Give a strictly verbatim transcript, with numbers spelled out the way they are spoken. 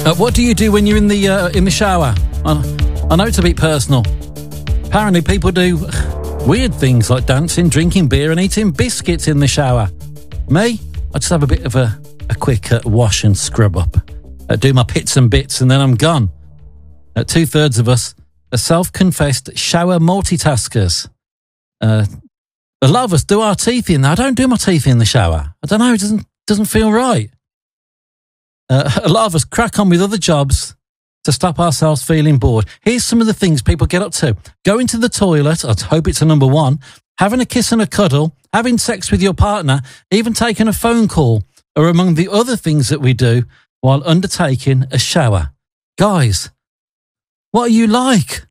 Uh, what do you do when you're in the uh, in the shower? I, I know it's a bit personal. Apparently people do weird things like dancing, drinking beer and eating biscuits in the shower. Me? I just have a bit of a, a quick uh, wash and scrub up. Uh, do my pits and bits and then I'm gone. Uh, two-thirds of us are self-confessed shower multitaskers. Uh, a lot of us do our teeth in there. I don't do my teeth in the shower. I don't know, it doesn't, doesn't feel right. Uh, a lot of us crack on with other jobs to stop ourselves feeling bored. Here's some of the things people get up to. Going to the toilet, I hope it's a number one, having a kiss and a cuddle, having sex with your partner, even taking a phone call are among the other things that we do while undertaking a shower. Guys, what are you like?